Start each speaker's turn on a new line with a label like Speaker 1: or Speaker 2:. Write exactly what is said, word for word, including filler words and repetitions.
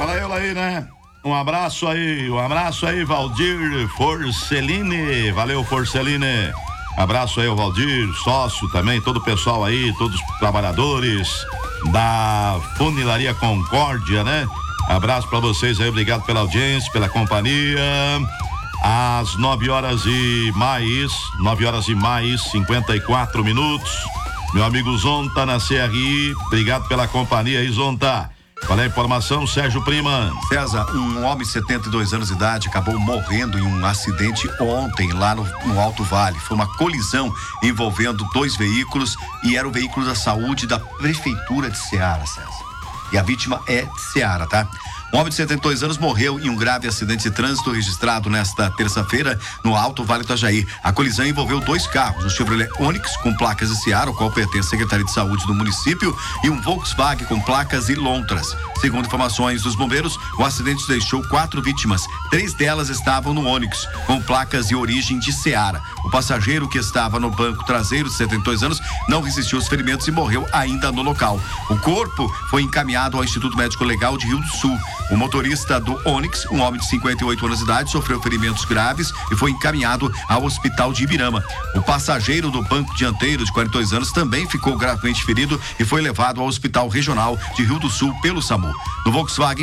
Speaker 1: Fala eu aí, né? Um abraço aí, um abraço aí, Valdir Forcelini. Valeu, Forcelini. Abraço aí, o Valdir, sócio também, todo o pessoal aí, todos os trabalhadores da Funilaria Concórdia, né? Abraço pra vocês aí, obrigado pela audiência, pela companhia. Às nove horas e mais, nove horas e mais, cinquenta e quatro minutos. Meu amigo Zonta na C R I, obrigado pela companhia aí, Zonta. Qual é a informação, Sérgio Prima?
Speaker 2: César, um homem de setenta e dois anos de idade acabou morrendo em um acidente ontem lá no, no Alto Vale. Foi uma colisão envolvendo dois veículos e era o veículo da saúde da Prefeitura de Ceará, César. E a vítima é de Ceará, tá? Um homem de setenta e dois anos morreu em um grave acidente de trânsito registrado nesta terça-feira no Alto Vale Itajaí. A colisão envolveu dois carros, um Chevrolet Onix com placas de Ceará, ao qual pertence a Secretaria de Saúde do município, e um Volkswagen com placas e lontras. Segundo informações dos bombeiros, o acidente deixou quatro vítimas. Três delas estavam no Onix, com placas de origem de Ceará. O passageiro, que estava no banco traseiro de setenta e dois anos, não resistiu aos ferimentos e morreu ainda no local. O corpo foi encaminhado ao Instituto Médico Legal de Rio do Sul. O motorista do Onix, um homem de cinquenta e oito anos de idade, sofreu ferimentos graves e foi encaminhado ao hospital de Ibirama. O passageiro do banco dianteiro, de quarenta e dois anos, também ficou gravemente ferido e foi levado ao hospital regional de Rio do Sul pelo SAMU. No Volkswagen